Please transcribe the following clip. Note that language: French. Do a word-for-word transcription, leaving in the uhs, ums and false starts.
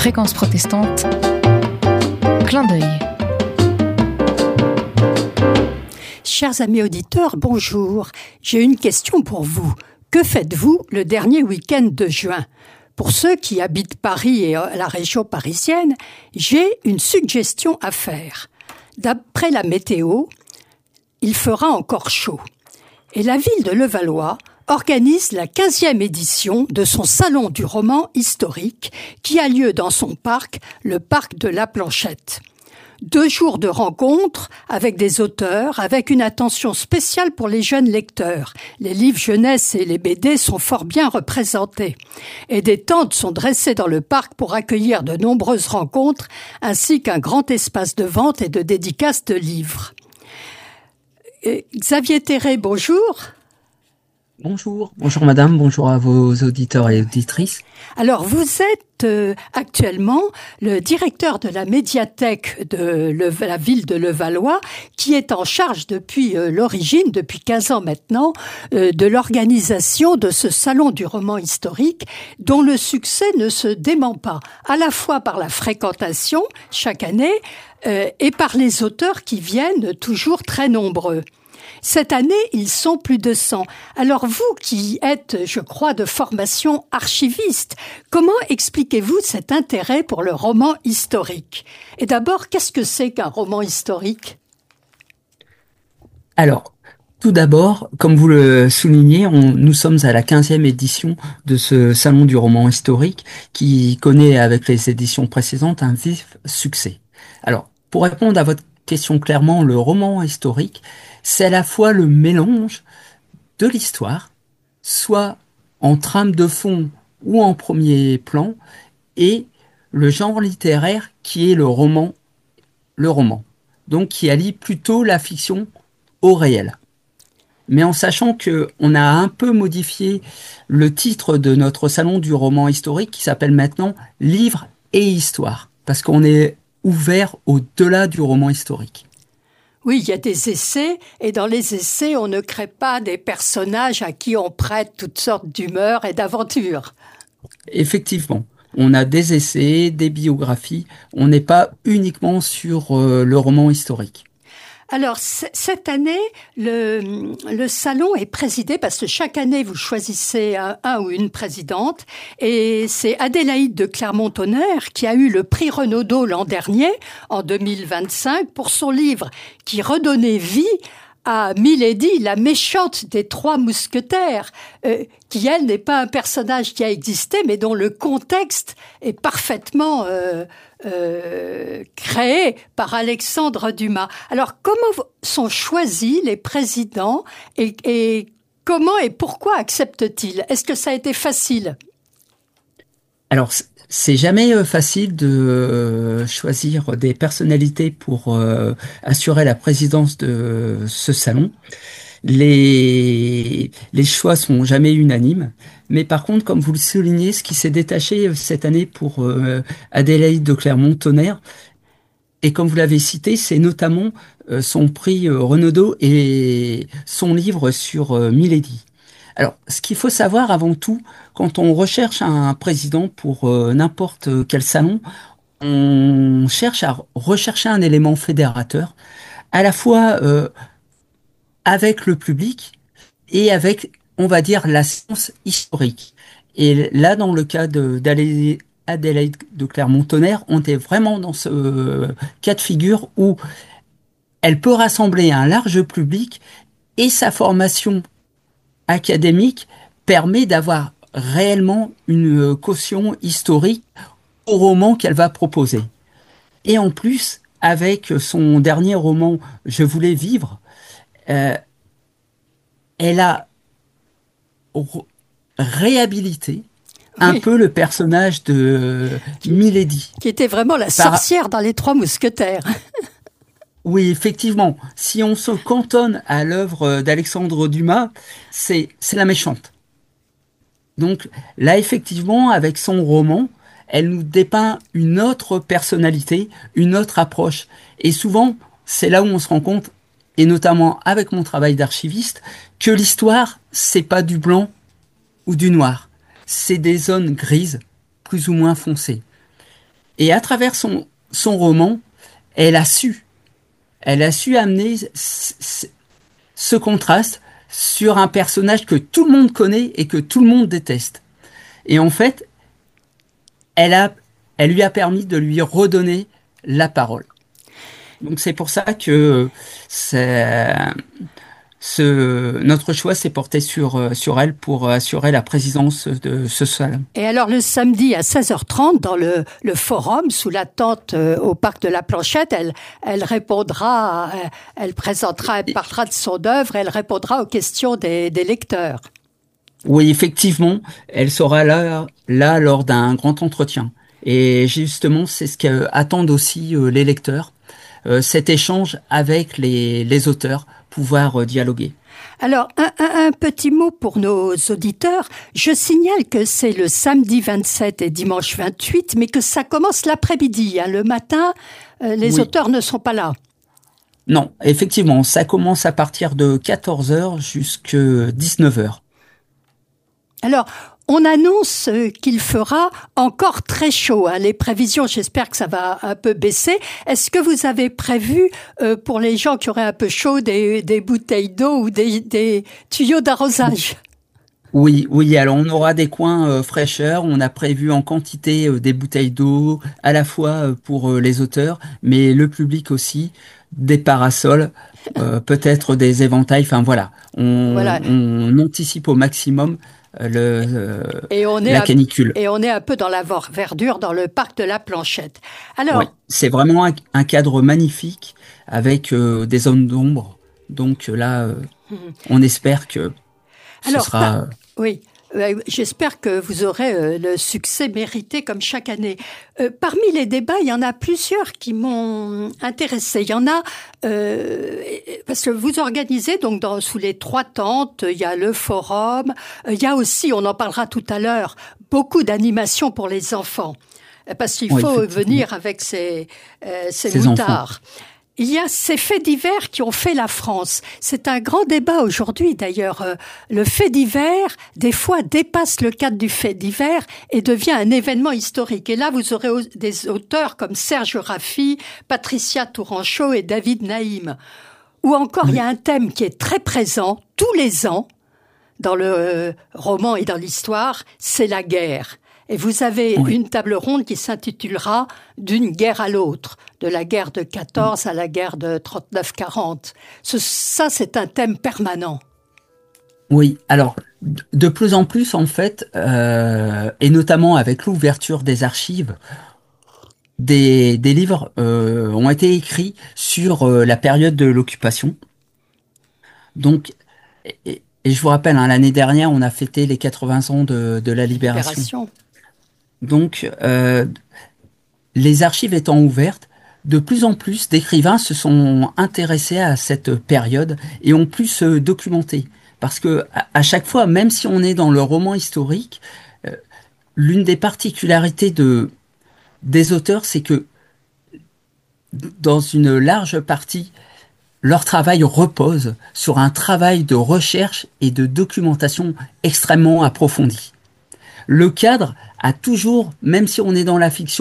Fréquence protestante, clin d'œil. Chers amis auditeurs, bonjour. J'ai une question pour vous. Que faites-vous le dernier week-end de juin ? Pour ceux qui habitent Paris et la région parisienne, j'ai une suggestion à faire. D'après la météo, il fera encore chaud. Et la ville de Levallois organise la quinzième édition de son salon du roman historique qui a lieu dans son parc, le parc de la Planchette. Deux jours de rencontres avec des auteurs, avec une attention spéciale pour les jeunes lecteurs. Les livres jeunesse et les B D sont fort bien représentés. Et des tentes sont dressées dans le parc pour accueillir de nombreuses rencontres, ainsi qu'un grand espace de vente et de dédicace de livres. Et Xavier Terré, bonjour. Bonjour, bonjour madame, bonjour à vos auditeurs et auditrices. Alors vous êtes euh, actuellement le directeur de la médiathèque de Le, la ville de Levallois qui est en charge depuis euh, l'origine, depuis quinze ans maintenant, euh, de l'organisation de ce salon du roman historique dont le succès ne se dément pas, à la fois par la fréquentation chaque année euh, et par les auteurs qui viennent toujours très nombreux. Cette année, ils sont plus de cent. Alors vous qui êtes, je crois, de formation archiviste, comment expliquez-vous cet intérêt pour le roman historique ? Et d'abord, qu'est-ce que c'est qu'un roman historique ? Alors, tout d'abord, comme vous le soulignez, on, nous sommes à la quinzième édition de ce salon du roman historique qui connaît, avec les éditions précédentes, un vif succès. Alors, pour répondre à votre question clairement, le roman historique, c'est à la fois le mélange de l'histoire, soit en trame de fond ou en premier plan, et le genre littéraire qui est le roman, le roman. Donc qui allie plutôt la fiction au réel. Mais en sachant qu'on a un peu modifié le titre de notre salon du roman historique qui s'appelle maintenant Livres et Histoire, parce qu'on est ouvert au-delà du roman historique. Oui, il y a des essais, et dans les essais, on ne crée pas des personnages à qui on prête toutes sortes d'humeurs et d'aventures. Effectivement, on a des essais, des biographies, on n'est pas uniquement sur euh, le roman historique. Alors, c- cette année, le, le salon est présidé, parce que chaque année, vous choisissez un, un ou une présidente, et c'est Adélaïde de Clermont-Tonnerre qui a eu le prix Renaudot l'an dernier, en deux mille vingt-cinq, pour son livre qui redonnait vie à Milady, la méchante des trois mousquetaires, euh, qui, elle, n'est pas un personnage qui a existé, mais dont le contexte est parfaitement euh, euh, créé par Alexandre Dumas. Alors, comment sont choisis les présidents et, et comment et pourquoi acceptent-ils ? Est-ce que ça a été facile ? Alors, c'est jamais facile de choisir des personnalités pour euh, assurer la présidence de ce salon. Les, les choix sont jamais unanimes. Mais par contre, comme vous le soulignez, ce qui s'est détaché cette année pour euh, Adélaïde de Clermont-Tonnerre, et comme vous l'avez cité, c'est notamment euh, son prix euh, Renaudot et son livre sur euh, Milady. Alors, ce qu'il faut savoir avant tout, quand on recherche un président pour euh, n'importe quel salon, on cherche à rechercher un élément fédérateur, à la fois euh, avec le public et avec, on va dire, la science historique. Et là, dans le cas de, d'Adélaïde de Clermont-Tonnerre, on est vraiment dans ce euh, cas de figure où elle peut rassembler un large public et sa formation académique permet d'avoir réellement une caution historique au roman qu'elle va proposer. Et en plus, avec son dernier roman « Je voulais vivre euh, », elle a r- réhabilité un Oui. peu le personnage de Milady. Qui était vraiment la Par- sorcière dans Les Trois Mousquetaires. Oui, effectivement, si on se cantonne à l'œuvre d'Alexandre Dumas, c'est, c'est la méchante. Donc là, effectivement, avec son roman, elle nous dépeint une autre personnalité, une autre approche. Et souvent, c'est là où on se rend compte, et notamment avec mon travail d'archiviste, que l'histoire, c'est pas du blanc ou du noir. C'est des zones grises, plus ou moins foncées. Et à travers son, son roman, elle a su, elle a su amener ce, ce contraste sur un personnage que tout le monde connaît et que tout le monde déteste. Et en fait, elle a, elle lui a permis de lui redonner la parole. Donc c'est pour ça que c'est, ce, notre choix s'est porté sur, sur elle pour assurer la présidence de ce salon. Et alors le samedi à seize heures trente, dans le, le forum, sous la tente euh, au parc de la Planchette, elle, elle répondra, elle, elle présentera, elle parlera de son œuvre, elle répondra aux questions des, des lecteurs. Oui, effectivement, elle sera là, là lors d'un grand entretien. Et justement, c'est ce qu'attendent aussi euh, les lecteurs, euh, cet échange avec les, les auteurs, pouvoir euh, dialoguer. Alors, un, un, un petit mot pour nos auditeurs. Je signale que c'est le samedi vingt-sept et dimanche vingt-huit, mais que ça commence l'après-midi. Hein. Le matin, euh, les oui. auteurs ne sont pas là. Non, effectivement, ça commence à partir de quatorze heures jusqu'à dix-neuf heures. Alors, on annonce qu'il fera encore très chaud. Hein. Les prévisions, j'espère que ça va un peu baisser. Est-ce que vous avez prévu, euh, pour les gens qui auraient un peu chaud, des, des bouteilles d'eau ou des, des tuyaux d'arrosage ? Oui, oui. Alors, on aura des coins euh, fraîcheur. On a prévu en quantité euh, des bouteilles d'eau, à la fois euh, pour euh, les auteurs, mais le public aussi, des parasols, euh, peut-être des éventails. Enfin, voilà. On, voilà. on anticipe au maximum Le, euh, et on est la canicule. À, et on est un peu dans la verdure, dans le parc de la Planchette. Alors, oui, c'est vraiment un, un cadre magnifique avec euh, des zones d'ombre. Donc là, euh, mmh. on espère que ce Alors, sera... Bah, oui, euh, j'espère que vous aurez euh, le succès mérité comme chaque année. Euh, parmi les débats, il y en a plusieurs qui m'ont intéressée. Il y en a, euh, parce que vous organisez donc dans, sous les trois tentes, il y a le forum, il y a aussi, on en parlera tout à l'heure, beaucoup d'animations pour les enfants. Parce qu'il oui, faut venir avec ces, euh, ces, ces moutards. Enfants. Il y a ces faits divers qui ont fait la France. C'est un grand débat aujourd'hui d'ailleurs. Le fait divers, des fois, dépasse le cadre du fait divers et devient un événement historique. Et là, vous aurez des auteurs comme Serge Raffi, Patricia Touranchot et David Naïm. Ou encore, oui. il y a un thème qui est très présent tous les ans dans le roman et dans l'histoire, c'est la guerre. Et vous avez oui. une table ronde qui s'intitulera « D'une guerre à l'autre », de la guerre de quatorze à la guerre de trente-neuf quarante. Ce, ça, c'est un thème permanent. Oui, alors, de plus en plus, en fait, euh, et notamment avec l'ouverture des archives, des, des livres euh, ont été écrits sur euh, la période de l'occupation. Donc, et, et je vous rappelle, hein, l'année dernière, on a fêté les quatre-vingts ans de, de la libération. libération. Donc, euh, les archives étant ouvertes, de plus en plus d'écrivains se sont intéressés à cette période et ont pu se documenter. Parce que à, à chaque fois, même si on est dans le roman historique, euh, l'une des particularités de, des auteurs, c'est que dans une large partie, leur travail repose sur un travail de recherche et de documentation extrêmement approfondi. Le cadre a toujours, même si on est dans la fiction,